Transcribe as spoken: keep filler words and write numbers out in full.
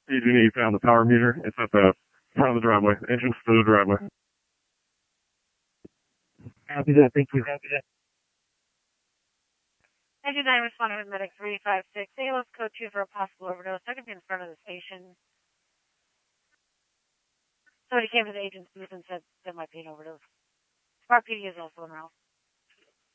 Agent E found the power meter. It's at the front of the driveway. Entrance to the driveway. Copy that. Thank you. Copy that. Engine nine responding with medic three five six. A L S code two for a possible overdose. I could be in front of the station. Somebody came to the agent's booth and said there might be an overdose. Smart P D is also in route.